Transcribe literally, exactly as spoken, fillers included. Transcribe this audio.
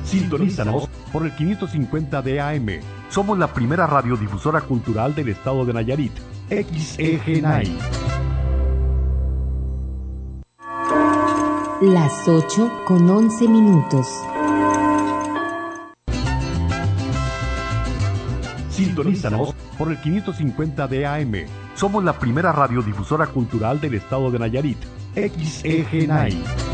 Sintonízanos por el quinientos cincuenta de A M. Somos la primera radiodifusora cultural del estado de Nayarit, X E G N A I. Las ocho con once minutos. Sintonízanos por el quinientos cincuenta de A M. Somos la primera radiodifusora cultural del estado de Nayarit, X E G N A I.